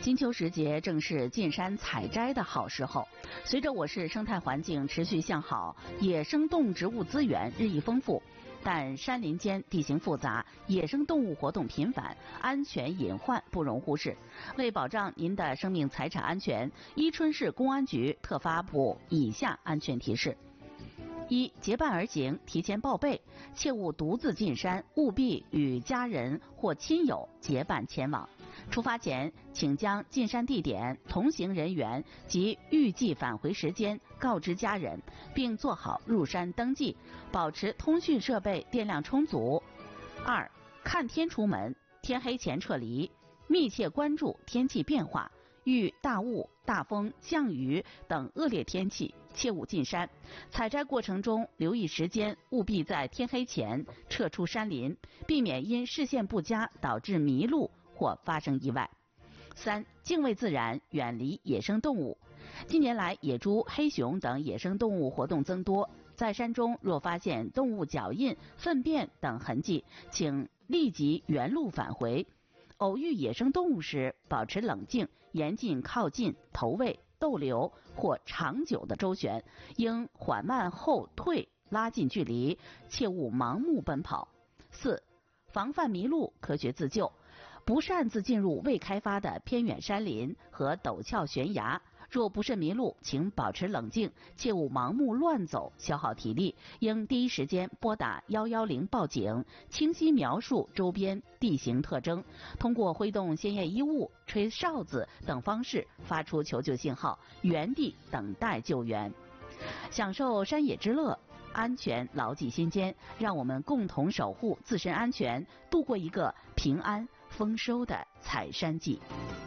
金秋时节正是进山采摘的好时候。随着我市生态环境持续向好，野生动植物资源日益丰富，但山林间地形复杂，野生动物活动频繁，安全隐患不容忽视。为保障您的生命财产安全，伊春市公安局特发布以下安全提示：一、结伴而行，提前报备，切勿独自进山，务必与家人或亲友结伴前往。出发前，请将进山地点、同行人员及预计返回时间告知家人，并做好入山登记，保持通讯设备电量充足。二、看天出门，天黑前撤离，密切关注天气变化，遇大雾、大风、降雨等恶劣天气，切勿进山。采摘过程中留意时间，务必在天黑前撤出山林，避免因视线不佳导致迷路或发生意外。三、敬畏自然，远离野生动物。近年来，野猪、黑熊等野生动物活动增多，在山中若发现动物脚印、粪便等痕迹，请立即原路返回。偶遇野生动物时，保持冷静，严禁靠近、投喂、逗留或长久的周旋，应缓慢后退，拉近距离，切勿盲目奔跑。四、防范迷路，科学自救。不擅自进入未开发的偏远山林和陡峭悬崖，若不慎迷路，请保持冷静，切勿盲目乱走，消耗体力，应第一时间拨打110报警，清晰描述周边地形特征，通过挥动鲜艳衣物、吹哨子等方式发出求救信号，原地等待救援。享受山野之乐，安全牢记心间，让我们共同守护自身安全，度过一个平安丰收的采山季。